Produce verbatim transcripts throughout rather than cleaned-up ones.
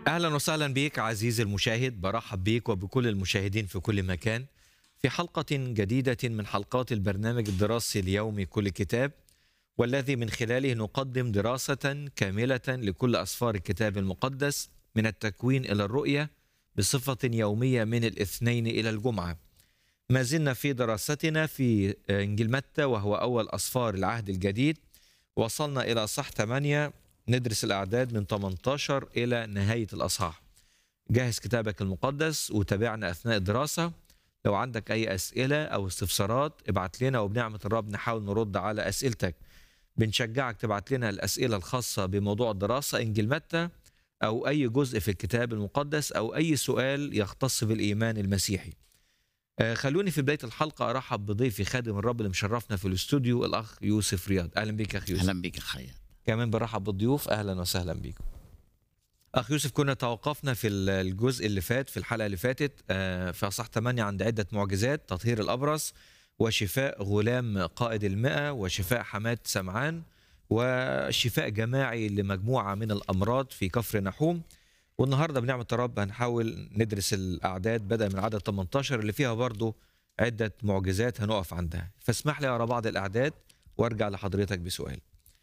أهلا وسهلا بك عزيزي المشاهد، برحب بك وبكل المشاهدين في كل مكان في حلقة جديدة من حلقات البرنامج الدراسي اليومي كل كتاب، والذي من خلاله نقدم دراسة كاملة لكل أسفار الكتاب المقدس من التكوين إلى الرؤية بصفة يومية من الاثنين إلى الجمعة. ما زلنا في دراستنا في إنجيل متى وهو أول أسفار العهد الجديد. وصلنا إلى أصحاح ثمانية، ندرس الأعداد من ثمانية عشر إلى نهاية الأصحاح. جهز كتابك المقدس وتابعنا أثناء الدراسة. لو عندك أي أسئلة أو استفسارات ابعت لنا، وبنعمة الرب نحاول نرد على أسئلتك. بنشجعك تبعت لنا الأسئلة الخاصة بموضوع الدراسة إنجيل متى، أو أي جزء في الكتاب المقدس، أو أي سؤال يختص بالإيمان المسيحي. آه، خلوني في بداية الحلقة أرحب بضيفي خادم الرب اللي مشرفنا في الاستوديو، الأخ يوسف رياض. أهلا بك يا أخ يوسف. اهلا بك خير. كمان برحب بالضيوف، أهلا وسهلا بكم. أخ يوسف، كنا توقفنا في الجزء اللي فات، في الحلقة اللي فاتت آه، في أصحاح ثمانية عند عدة معجزات: تطهير الأبرص، وشفاء غلام قائد المئة، وشفاء حماة سمعان، وشفاء جماعي لمجموعة من الأمراض في كفر نحوم. والنهارده بنعمة الرب هنحاول ندرس الأعداد بدءا من عدد ثمانية عشر اللي فيها برضو عدة معجزات هنقف عندها. فاسمح لي أقرأ بعض الأعداد وارجع لحضرتك بسؤال.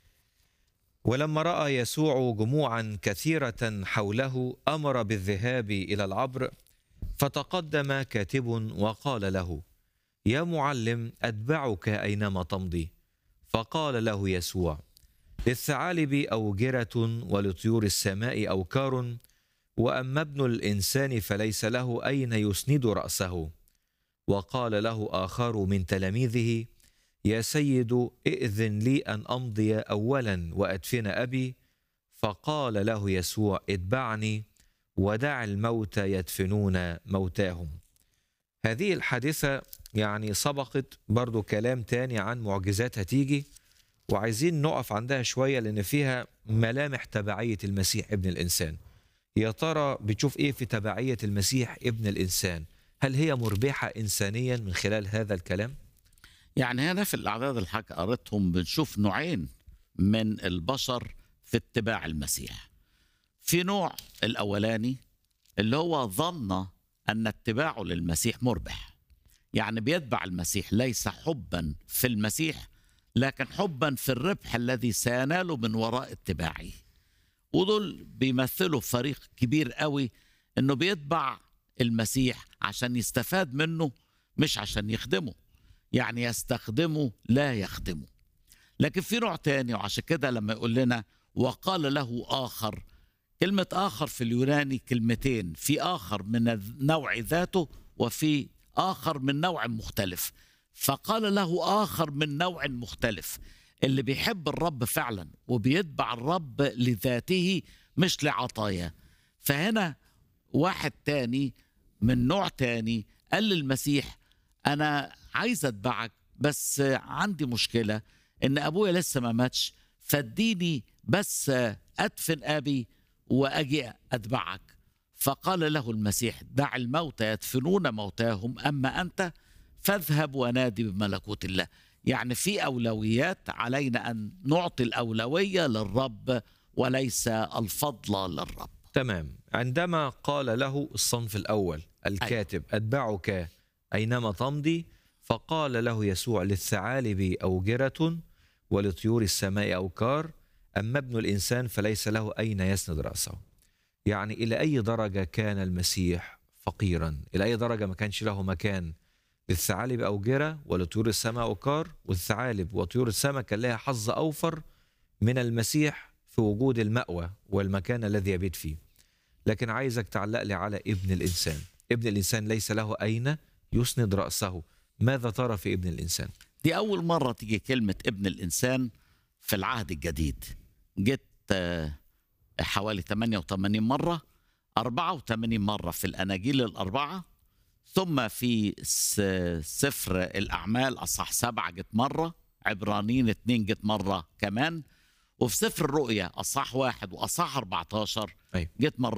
ولما رأى يسوع جموعا كثيرة حوله أمر بالذهاب إلى العبر، فتقدم كاتب وقال له: يا معلم، أتبعك أينما تمضي. فقال له يسوع: للثعالب أوجرة ولطيور السماء أوكار، وأما ابن الإنسان فليس له أين يسند رأسه. وقال له آخر من تلاميذه: يا سيد، ائذن لي أن أمضي أولا وأدفن أبي. فقال له يسوع: اتبعني ودع الموتى يدفنون موتاهم. هذه الحادثة يعني سبقت برضو كلام تاني عن معجزات هتيجي، وعايزين نقف عندها شوية لأن فيها ملامح تبعية المسيح ابن الإنسان. يا ترى بتشوف إيه في تبعية المسيح ابن الإنسان؟ هل هي مربحة إنسانيا من خلال هذا الكلام؟ يعني هنا في الأعداد اللي حضرتك قريتهم بنشوف نوعين من البشر في اتباع المسيح. في نوع الأولاني اللي هو ظن أن اتباعه للمسيح مربح، يعني بيتبع المسيح ليس حبا في المسيح لكن حبا في الربح الذي سيناله من وراء اتباعه. ودول بيمثلوا فريق كبير قوي، انه بيتبع المسيح عشان يستفاد منه مش عشان يخدمه، يعني يستخدمه لا يخدمه. لكن في نوع تاني، وعشان كده لما يقول لنا وقال له آخر، كلمة آخر في اليوناني كلمتين، في آخر من النوع ذاته وفي آخر من نوع مختلف. فقال له آخر من نوع مختلف، اللي بيحب الرب فعلا وبيتبع الرب لذاته مش لعطاياه. فهنا واحد تاني من نوع تاني قال للمسيح: أنا عايز أتبعك، بس عندي مشكلة إن أبويا لسه ما ماتش، فاديني بس أدفن أبي وأجي أتبعك. فقال له المسيح: دع الموتى يدفنون موتاهم، أما أنت فاذهب ونادي بملكوت الله. يعني في أولويات، علينا أن نعطي الأولوية للرب وليس الفضل للرب. تمام. عندما قال له الصنف الأول الكاتب: أي. أتبعك أينما تمضي، فقال له يسوع: للثعالب أوجرة ولطيور السماء أوكار، أما ابن الإنسان فليس له أين يسند رأسه. يعني إلى أي درجة كان المسيح فقيرا؟ إلى أي درجة ما كانش له مكان؟ للثعالب أوجرة ولطيور السماء أوكار، والثعالب وطيور السماء كان لها حظ أوفر من المسيح في وجود المأوى والمكان الذي يبيت فيه. لكن عايزك تعلق لي على ابن الإنسان. ابن الإنسان ليس له أين يسند رأسه. ماذا ترى في ابن الإنسان؟ دي أول مرة تيجي كلمة ابن الإنسان في العهد الجديد. جت حوالي ثمانية وثمانين مرة، أربعة وثمانين مرة في الأناجيل الأربعة، ثم في سفر الأعمال أصح سبعة جت مرة، عبرانيين اتنين جت مرة كمان، وفي سفر الرؤيا أصح واحد وأصح أربعة عشر أيوة. جت مرة